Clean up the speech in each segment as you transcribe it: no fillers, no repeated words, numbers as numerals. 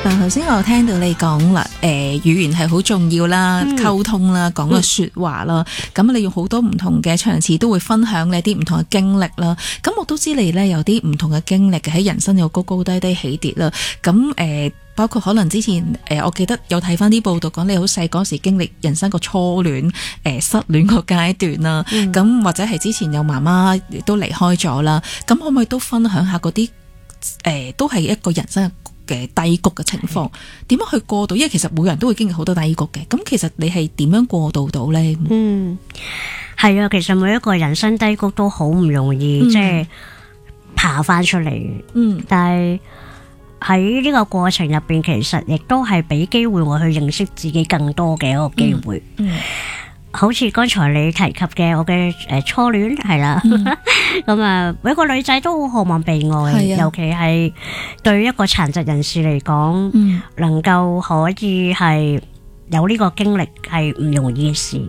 頭先我聽到你講啦，語言係好重要啦，溝通啦，講嘅說話啦，咁你用好多唔同嘅場次都會分享你啲唔同嘅經歷啦。咁我都知你咧有啲唔同嘅經歷嘅，喺人生有高高低低起跌啦。咁包括可能之前我記得有睇翻啲報道講你好細嗰時經歷人生個初戀失戀個階段啦。咁或者係之前有媽媽都離開咗啦。咁可唔可以都分享下嗰啲都係一個人生嘅低谷嘅情況，點樣去過渡？因為其實每個人都會經歷好多低谷嘅。咁其實你係點樣過渡到呢？ 係啊，其實每一個人生低谷都好唔容易，即係爬翻出嚟。但係喺呢個過程入邊，其實亦都係俾機會我去認識自己更多嘅一個機會。好似剛才你提及嘅我嘅初戀係啦，咁啊每一個女仔都好渴望被愛，尤其係對一個殘疾人士嚟講，能夠可以係有呢個經歷係唔容易嘅事。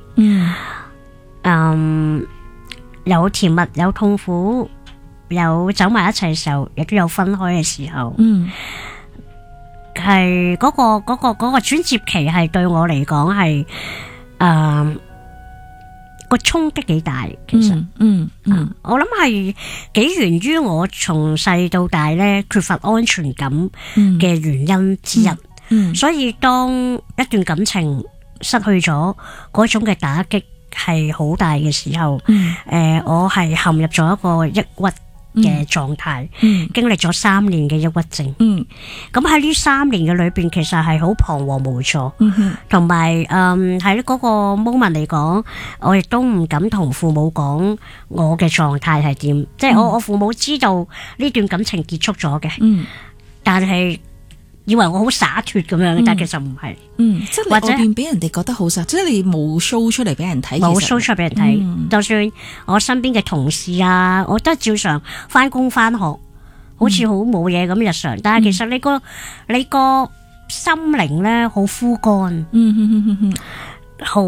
有甜蜜，有痛苦，有走埋一齊嘅時候，亦都有分開嘅時候。係嗰個轉接期係對我嚟講係個衝擊幾大，其實，我諗係幾源於我從細到大咧缺乏安全感嘅原因之一。所以當一段感情失去咗，嗰種嘅打擊係好大嘅時候，我係陷入咗一個抑鬱嘅狀態，經歷咗3年嘅抑鬱症。咁喺呢3年嘅裏邊，其實係好彷徨無助，同埋喺嗰個 moment 嚟講，我亦都唔敢同父母講我嘅狀態係點。即係我父母知道呢段感情結束咗嘅，但係以為我好灑脫咁樣，但其實唔係。 即係或者俾人哋覺得好灑，即係你冇 show 出嚟俾人睇， 冇 show 出嚟俾人睇。就算我身邊嘅同事啊，我都照常翻工翻學，好似好冇嘢咁日常。但係其實你個心靈咧好枯乾，好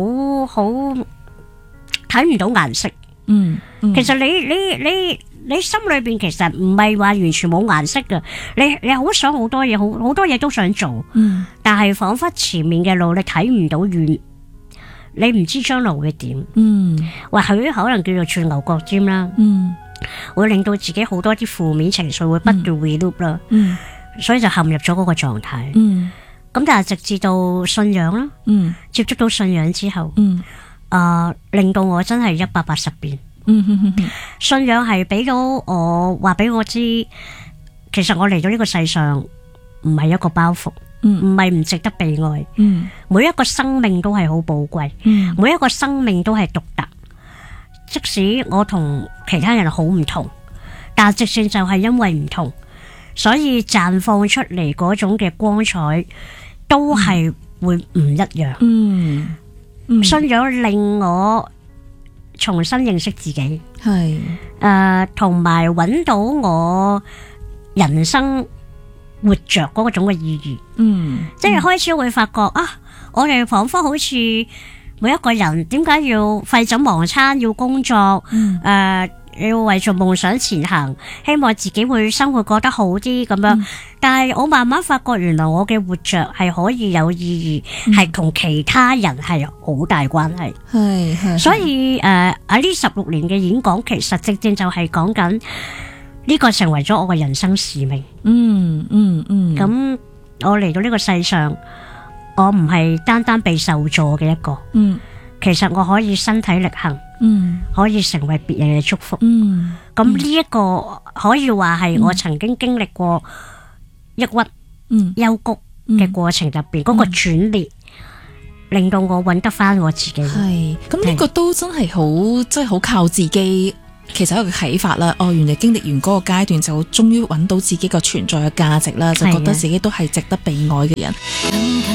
睇唔到顏色。其實你心裏邊其實唔係話完全冇顏色㗎，你好想好多嘢，好多嘢都想做，但係仿佛前面嘅路你睇唔到遠，你唔知將來會點，或許可能叫做鑽牛角尖啦，會令到自己好多啲負面情緒會不斷 reloop 啦，所以就陷入咗嗰個狀態。咁但係直至到信仰啦，接觸到信仰之後，令到我真係180變。信仰係俾到我話俾我知，其實我嚟到呢個世上唔係一個包袱，唔係唔值得被愛。每一個生命都係好寶貴，每一個生命都係獨特。即使我同其他人好唔同，但直線就係因為唔同，所以綻放出嚟嗰種嘅光彩都係會唔一樣。信仰令我重新認識自己，係同埋揾到我人生活着嗰種嘅意義。即係開始會發覺我哋彷彿好似每一個人點解要廢寢忘餐，要工作，要為咗夢想前行，希望自己會生活過得好啲咁樣。但係我慢慢發覺，原來我嘅活着係可以有意義，係同其他人係好大關係。係，所以喺呢16年嘅演講，其實正正就係講緊呢個成為咗我嘅人生使命。咁我嚟到呢個世上，我唔係單單被受助嘅一個。其實我可以身體力行，可以成為別人嘅祝福。咁呢一個可以話係我曾經經歷過抑鬱、憂谷嘅過程入邊嗰個轉捩，令到我揾得翻我自己。係，咁呢個都真係好，即係好靠自己。其實一個啟發啦，原來經歷完嗰個階段，就終於揾到自己個存在嘅價值啦，就覺得自己都係值得被愛嘅人。